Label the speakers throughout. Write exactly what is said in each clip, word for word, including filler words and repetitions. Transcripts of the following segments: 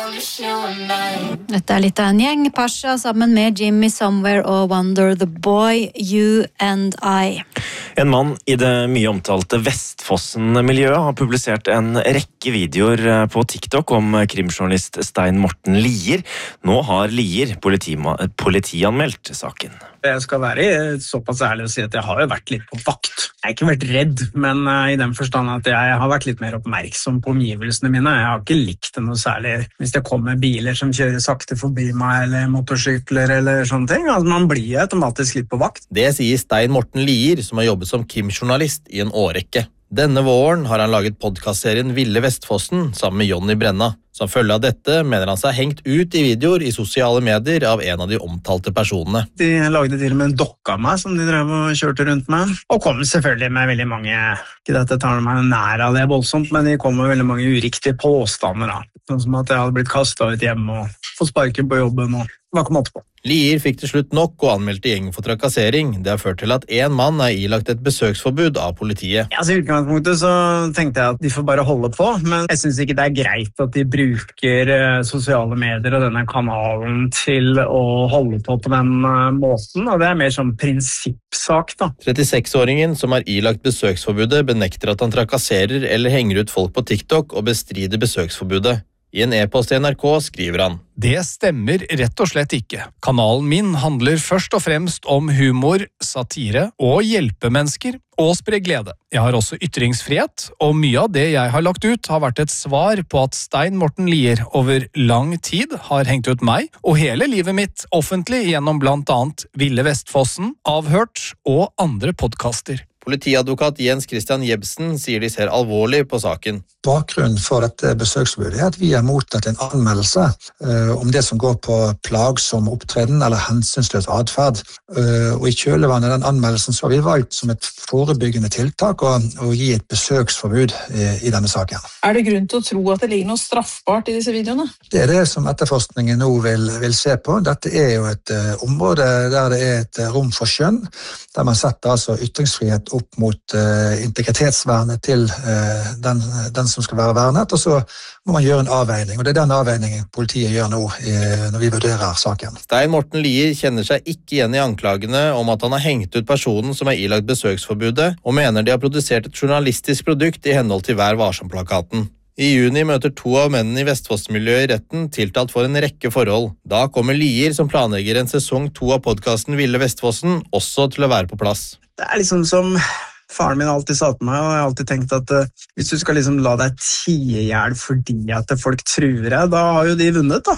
Speaker 1: Dette er litt av en gjeng, Pasha sammen med Jimmy Somewhere og Wonder the Boy, You and I.
Speaker 2: En mann i det mye omtalte Vestfossen-miljøet har publisert en rekke videoer på TikTok om krimjournalist Stein Morten Lier. Nå har Lier politima- politianmeldt saken.
Speaker 3: Jeg skal være såpass ærlig å si at jeg har jo vært litt på vakt. Jeg har ikke vært redd, men i den forstand at jeg har vært litt mer oppmerksom på omgivelsene mine. Jeg har ikke likt det noe særlig hvis det kommer biler som kjører sakte forbi meg, eller motorsykler eller sånne ting. Altså, man blir automatisk litt på vakt.
Speaker 4: Det sier Stein Morten Lier, som har jobbet som krimjournalist i en årrekke. Denne våren har han laget podcastserien Ville Vestfossen sammen med Jonny Brenna. Som følge av dette mener han seg hengt ut i videoer i sosiale medier av en av de omtalte personene.
Speaker 3: De lagde til og med en dokk av meg som de drev og kjørte rundt med. Og kom selvfølgelig med veldig mange, ikke dette tar meg nær av det voldsomt, men de kom med veldig mange uriktige påstander da. Sånn som at jeg hadde blitt kastet ut hjem og fått sparken på jobben og hva kom opp på.
Speaker 4: Lier fikk til slutt nok og anmeldte gjengen for trakassering. Det har ført til at en mann er ilagt et besøksforbud av politiet.
Speaker 3: Ja, altså, I utgangspunktet så tenkte jeg at de får bare holde på, men jeg synes ikke det er greit at de bruker uh, sosiale medier og denne kanalen til å holde på på den uh, måten, og det er mer sånn prinsippsak da.
Speaker 4: trettiseks-åringen som er ilagt besøksforbudet benekter at han trakasserer eller henger ut folk på TikTok og bestrider besøksforbudet. I en e-post til N R K skriver han:
Speaker 5: Det stemmer rett og slett ikke. Kanalen min handler først og fremst om humor, satire og hjelpe mennesker og spre glede. Jeg har også ytringsfrihet, og mye av det jeg har lagt ut har vært et svar på at Stein Morten Lier over lang tid har hengt ut meg og hele livet mitt offentlig gjennom blant annet Ville Vestfossen, Avhørt og andre podcaster.
Speaker 4: Politiadvokat Jens Christian Jebsen sier de ser alvorlig på saken.
Speaker 6: Bakgrunnen for dette besøksforbudet er at vi har mottatt en anmeldelse uh, om det som går på plagsom opptreden eller hensynsløs adferd. Uh, og i kjølvannet av den anmeldelsen så har vi valgt som et forebyggende tiltak å, å gi et besøksforbud i, i denne saken.
Speaker 7: Er det grunn til å tro at det ligger noe straffbart i disse videoene?
Speaker 6: Det er det som etterforskningen nå vil, vil se på. Dette er jo et uh, område der det er et uh, rom for skjønn, der man setter altså ytringsfrihet opp mot uh, integritetsvernet til uh, den, den som skal være vernet, og så må man gjøre en avveining, og det er den avveiningen politiet gjør nå uh, når vi vurderer saken.
Speaker 4: Stein Morten Lier kjenner seg ikke igjen i anklagene om at han har hengt ut personen som er ilagt besøksforbudet, og mener de har produsert et journalistisk produkt i henhold til Vær varsom-plakaten. I juni møter to av mennene i Vestfossen-miljøet i retten tiltalt for en rekke forhold. Da kommer Lier, som planlegger en sesong to av podcasten Ville Vestfossen, også til å være på plass.
Speaker 3: Det er liksom som faren min alltid sa til meg, og jeg har alltid tenkt at uh, hvis du skal liksom la deg tie ihjel fordi at folk truer deg, da har jo de vunnet da.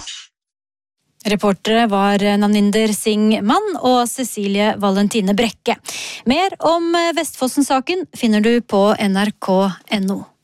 Speaker 1: Reportere var Naninder Singh Mann og Cecilie Valentine Brekke. Mer om Vestfossen-saken finner du på N R K punktum N O.